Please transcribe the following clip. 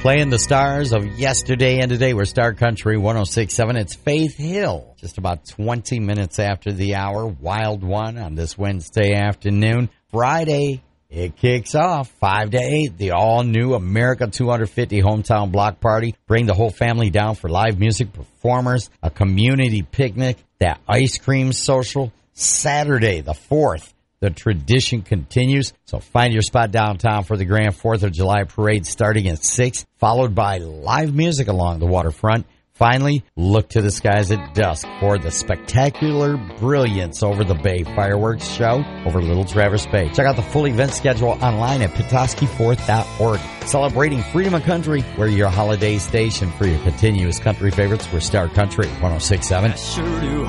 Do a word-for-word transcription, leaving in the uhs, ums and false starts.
Playing the stars of yesterday and today. We're Star Country one oh six point seven. It's Faith Hill. Just about twenty minutes after the hour. Wild One on this Wednesday afternoon. Friday, it kicks off five to eight. The all-new America two fifty Hometown Block Party. Bring the whole family down for live music, performers, a community picnic, that ice cream social. Saturday, the fourth. The tradition continues, so find your spot downtown for the Grand fourth of July Parade starting at six, followed by live music along the waterfront. Finally, look to the skies at dusk for the spectacular Brilliance Over the Bay fireworks show over Little Traverse Bay. Check out the full event schedule online at petoskey fourth dot org. Celebrating freedom of country, we're your holiday station for your continuous country favorites. We're Star Country one oh six point seven.